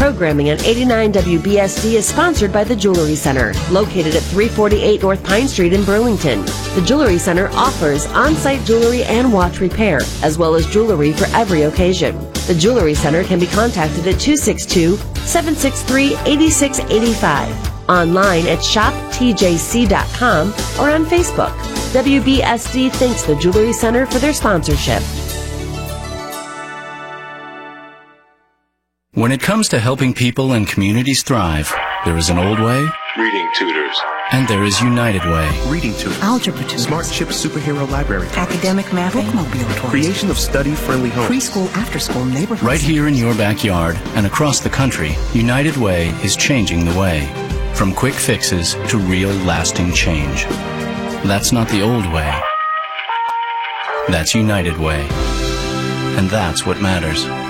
programming on 89 WBSD is sponsored by the Jewelry Center, located at 348 North Pine Street in Burlington. The Jewelry Center offers on-site jewelry and watch repair, as well as jewelry for every occasion. The Jewelry Center can be contacted at 262-763-8685, online at shoptjc.com, or on Facebook. WBSD thanks the Jewelry Center for their sponsorship. When it comes to helping people and communities thrive, there is an old way, Reading Tutors, and there is United Way. Reading Tutors, Algebra tutors, Smart Chip Superhero Library, academic math, bookmobile tours, creation of study-friendly homes, preschool, after-school neighborhoods. Right here in your backyard and across the country, United Way is changing the way. From quick fixes to real lasting change. That's not the old way. That's United Way. And that's what matters.